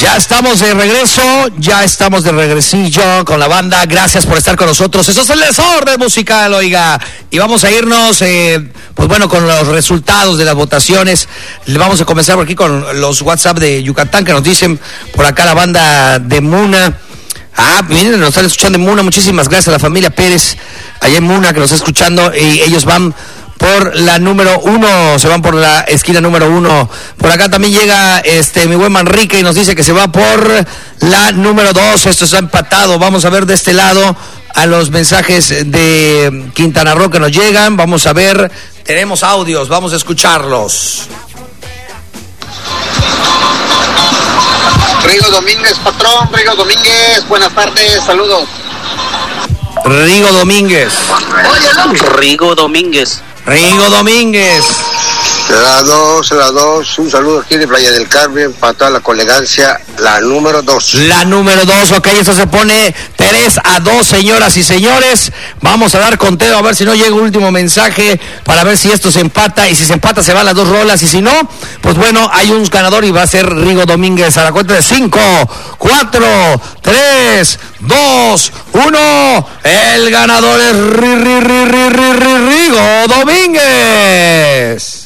Ya estamos de regresillo con la banda. Gracias por estar con nosotros. Eso es el desorden musical, oiga. Y vamos a irnos, pues bueno, con los resultados de las votaciones. Vamos a comenzar por aquí con los WhatsApp de Yucatán que nos dicen por acá la banda de Muna. Miren, nos están escuchando en Muna. Muchísimas gracias a la familia Pérez allá en Muna que nos está escuchando. Y ellos van por la número 1, se van por la esquina número 1. Por acá también llega mi buen Manrique y nos dice que se va por la número 2. Esto está empatado. Vamos a ver de este lado a los mensajes de Quintana Roo que nos llegan. Vamos a ver, tenemos audios, vamos a escucharlos. Rigo Domínguez, patrón, Rigo Domínguez, buenas tardes, saludos. Rigo Domínguez. Rigo Domínguez. Rigo Domínguez. La 2, un saludo aquí de Playa del Carmen para toda la colegancia, la número 2. La número 2, ok, esto se pone 3-2, señoras y señores. Vamos a dar conteo a ver si no llega un último mensaje para ver si esto se empata, y si se empata se van las dos rolas, y si no, pues bueno, hay un ganador y va a ser Rigo Domínguez. A la cuenta de 5, 4, 3, 2, 1, el ganador es Rigo Domínguez.